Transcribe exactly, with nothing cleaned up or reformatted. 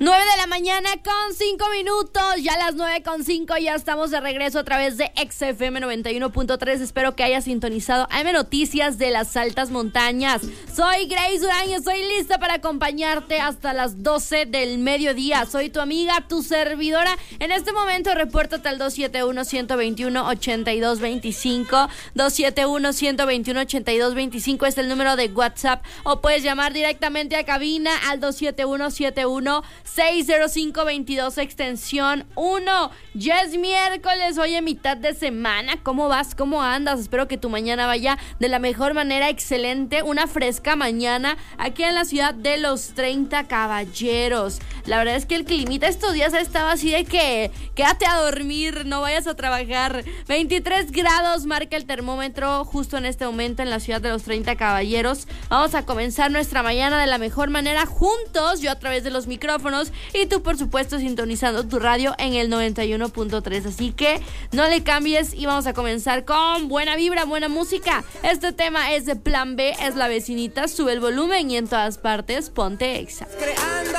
nueve de la mañana con cinco minutos, ya las nueve con cinco, ya estamos de regreso a través de X F M noventa y uno punto tres. Espero que hayas sintonizado A M Noticias de las Altas Montañas. Soy Grace Durán y estoy lista para acompañarte hasta las doce del mediodía. Soy tu amiga, tu servidora. En este momento, repórtate al dos siete uno, uno dos uno, ocho dos dos cinco. dos siete uno, uno dos uno, ocho dos dos cinco es el número de WhatsApp. O puedes llamar directamente a cabina al dos siete uno, siete uno seis cero cinco veintidós extensión uno. Ya es miércoles, hoy en mitad de semana. ¿Cómo vas? ¿Cómo andas? Espero que tu mañana vaya de la mejor manera, excelente. Una fresca mañana aquí en la ciudad de los treinta Caballeros. La verdad es que el climita estos días ha estado así de que quédate a dormir, no vayas a trabajar. veintitrés grados marca el termómetro justo en este momento en la ciudad de los treinta Caballeros. Vamos a comenzar nuestra mañana de la mejor manera juntos, yo a través de los micrófonos y tú, por supuesto, sintonizando tu radio en el noventa y uno punto tres. Así que no le cambies y vamos a comenzar con buena vibra, buena música. Este tema es de Plan B, es La Vecinita. Sube el volumen y en todas partes ponte Exa. Creando